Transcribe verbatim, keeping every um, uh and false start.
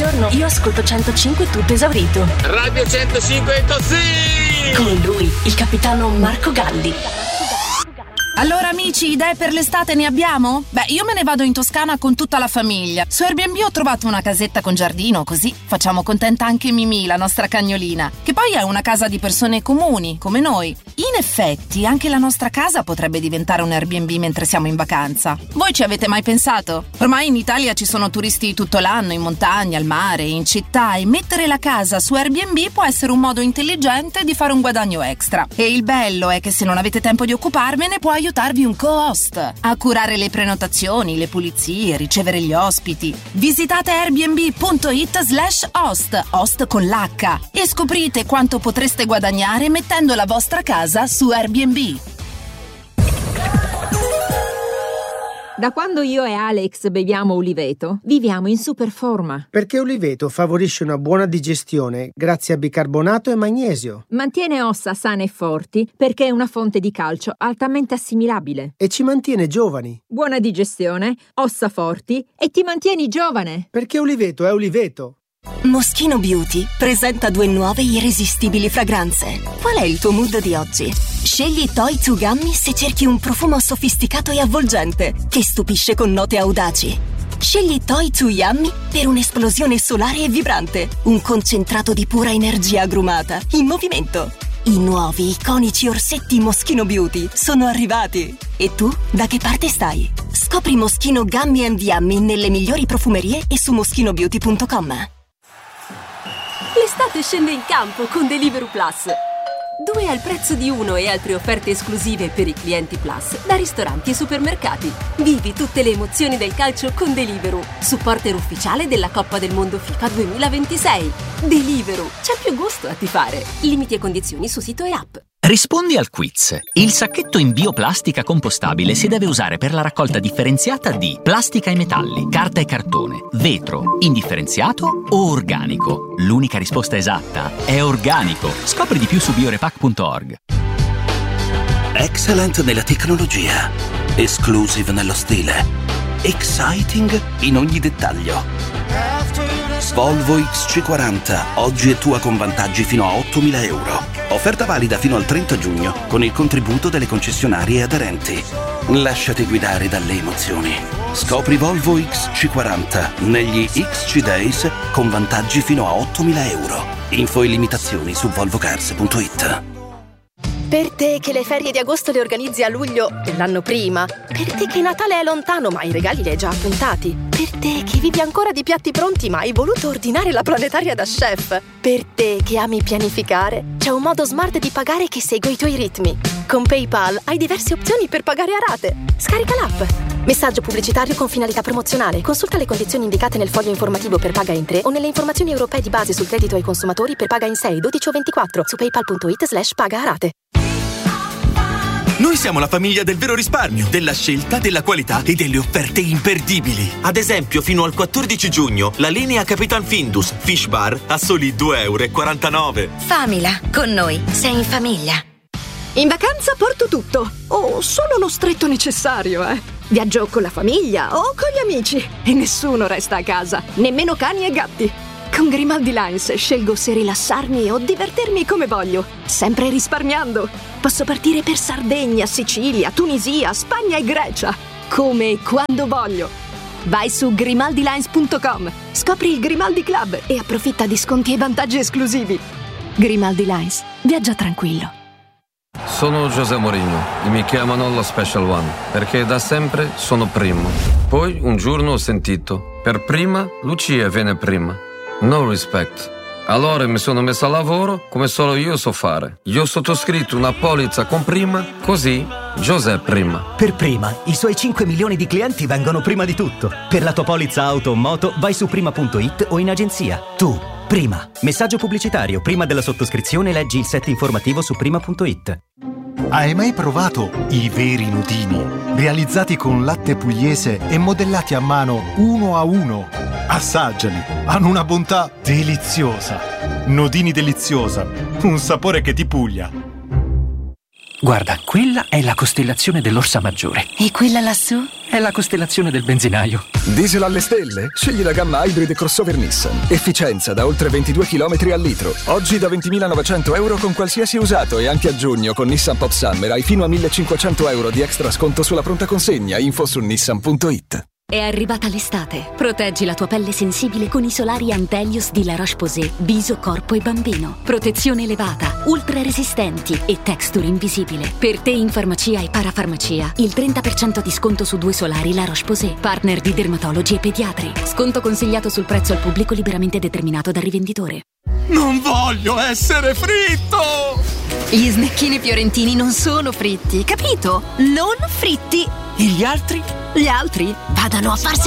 Buongiorno, io ascolto centocinque tutto esaurito. Radio centocinque sì! Con lui, il capitano Marco Galli. Allora amici, idee per l'estate ne abbiamo? Beh, io me ne vado in Toscana con tutta la famiglia. Su Airbnb ho trovato una casetta con giardino, così facciamo contenta anche Mimì, la nostra cagnolina, che poi è una casa di persone comuni, come noi. In effetti, anche la nostra casa potrebbe diventare un Airbnb mentre siamo in vacanza. Voi ci avete mai pensato? Ormai in Italia ci sono turisti tutto l'anno, in montagna, al mare, in città, e mettere la casa su Airbnb può essere un modo intelligente di fare un guadagno extra. E il bello è che se non avete tempo di occuparvene può aiutarvi un co-host a curare le prenotazioni, le pulizie, ricevere gli ospiti. Visitate airbnb.it slash host, host con l'H, e scoprite quanto potreste guadagnare mettendo la vostra casa su Airbnb. Da quando io e Alex beviamo Uliveto, viviamo in super forma. Perché Uliveto favorisce una buona digestione grazie a bicarbonato e magnesio. Mantiene ossa sane e forti perché è una fonte di calcio altamente assimilabile. E ci mantiene giovani. Buona digestione, ossa forti e ti mantieni giovane. Perché Uliveto è Uliveto. Moschino Beauty presenta due nuove irresistibili fragranze. Qual è il tuo mood di oggi? Scegli Toy to Gummy se cerchi un profumo sofisticato e avvolgente che stupisce con note audaci. Scegli Toy to Yummy per un'esplosione solare e vibrante, un concentrato di pura energia agrumata in movimento. I nuovi iconici orsetti Moschino Beauty sono arrivati. E tu da che parte stai? Scopri Moschino Gummy and Yummy nelle migliori profumerie e su moschino beauty punto com. L'estate scende in campo con Deliveroo Plus. Due al prezzo di uno e altre offerte esclusive per i clienti Plus da ristoranti e supermercati. Vivi tutte le emozioni del calcio con Deliveroo, supporter ufficiale della Coppa del Mondo FIFA duemilaventisei. Deliveroo, c'è più gusto a tifare. Limiti e condizioni su sito e app. Rispondi al quiz. Il sacchetto in bioplastica compostabile si deve usare per la raccolta differenziata di plastica e metalli, carta e cartone, vetro, indifferenziato o organico. L'unica risposta esatta è organico. Scopri di più su biorepack punto org. Excellent nella tecnologia, exclusive nello stile, exciting in ogni dettaglio. Volvo X C quaranta, oggi è tua con vantaggi fino a ottomila euro. Offerta valida fino al trenta giugno con il contributo delle concessionarie aderenti. Lasciati guidare dalle emozioni. Scopri Volvo X C quaranta negli X C Days con vantaggi fino a ottomila euro. Info e limitazioni su volvo cars punto it. Per te che le ferie di agosto le organizzi a luglio dell'anno prima. Per te che Natale è lontano ma i regali li hai già appuntati. Per te che vivi ancora di piatti pronti ma hai voluto ordinare la planetaria da chef. Per te che ami pianificare, c'è un modo smart di pagare che segue i tuoi ritmi. Con PayPal hai diverse opzioni per pagare a rate. Scarica l'app. Messaggio pubblicitario con finalità promozionale. Consulta le condizioni indicate nel foglio informativo per paga in tre o nelle informazioni europee di base sul credito ai consumatori per paga in sei, dodici o ventiquattro su paypal punto it slash paga a rate. Noi siamo la famiglia del vero risparmio, della scelta, della qualità e delle offerte imperdibili. Ad esempio, fino al quattordici giugno, la linea Capitan Findus Fish Bar a soli due e quarantanove euro. Famila, con noi sei in famiglia. In vacanza porto tutto, o solo lo stretto necessario, eh. Viaggio con la famiglia o con gli amici e nessuno resta a casa, nemmeno cani e gatti. Con Grimaldi Lines scelgo se rilassarmi o divertirmi come voglio, sempre risparmiando. Posso partire per Sardegna, Sicilia, Tunisia, Spagna e Grecia, come e quando voglio. Vai su grimaldi lines punto com, scopri il Grimaldi Club e approfitta di sconti e vantaggi esclusivi. Grimaldi Lines, viaggia tranquillo. Sono José Mourinho e mi chiamano lo Special One perché da sempre sono primo. Poi un giorno ho sentito, per prima Lucia viene prima. No respect. Allora mi sono messo a lavoro come solo io so fare. Io ho sottoscritto una polizza con prima, così José prima. Per prima, i suoi cinque milioni di clienti vengono prima di tutto. Per la tua polizza auto o moto vai su prima punto it o in agenzia. Tu, prima. Messaggio pubblicitario. Prima della sottoscrizione leggi il set informativo su prima punto it. Hai mai provato i veri nudini? Realizzati con latte pugliese e modellati a mano uno a uno. Assaggiali, hanno una bontà deliziosa. Nodini deliziosa, un sapore che ti puglia. Guarda, quella è la costellazione dell'Orsa Maggiore. E quella lassù? È la costellazione del benzinaio. Diesel alle stelle? Scegli la gamma hybrid e crossover Nissan. Efficienza da oltre ventidue chilometri al litro. Oggi da ventimilanovecento euro con qualsiasi usato e anche a giugno con Nissan Pop Summer hai fino a millecinquecento euro di extra sconto sulla pronta consegna. Info su nissan punto it. È arrivata l'estate. Proteggi la tua pelle sensibile con i solari Antelios di La Roche-Posay. Viso, corpo e bambino. Protezione elevata, ultra resistenti e texture invisibile. Per te in farmacia e parafarmacia. Il trenta per cento di sconto su due solari La Roche-Posay. Partner di dermatologi e pediatri. Sconto consigliato sul prezzo al pubblico liberamente determinato dal rivenditore. Non voglio essere fritto! Gli snecchini fiorentini non sono fritti, capito? Non fritti! E gli altri? Gli altri vadano a farsi